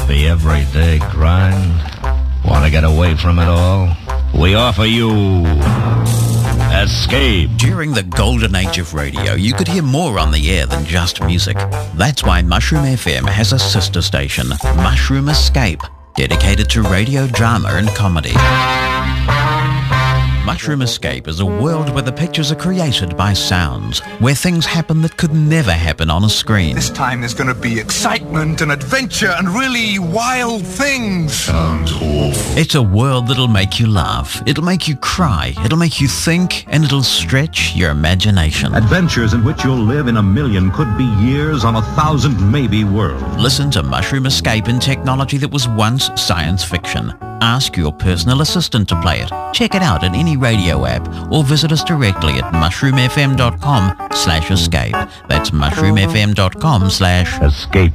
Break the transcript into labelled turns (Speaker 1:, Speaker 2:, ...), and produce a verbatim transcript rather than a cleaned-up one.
Speaker 1: The everyday grind? Want to get away from it all? We offer you Escape.
Speaker 2: During the golden age of radio, you could hear more on the air than just music. That's why Mushroom F M has a sister station, Mushroom Escape, dedicated to radio drama and comedy. Mushroom Escape is a world where the pictures are created by sounds, where things happen that could never happen on a screen.
Speaker 3: This time there's going to be excitement and adventure and really wild things.
Speaker 4: Sounds awful.
Speaker 2: It's a world that'll make you laugh, it'll make you cry, it'll make you think, and it'll stretch your imagination.
Speaker 5: Adventures in which you'll live in a million, could be years on a thousand maybe worlds.
Speaker 2: Listen to Mushroom Escape in technology that was once science fiction. Ask your personal assistant to play it. Check it out in any radio app or visit us directly at mushroom f m dot com slash escape. That's mushroom f m dot com slash
Speaker 1: escape.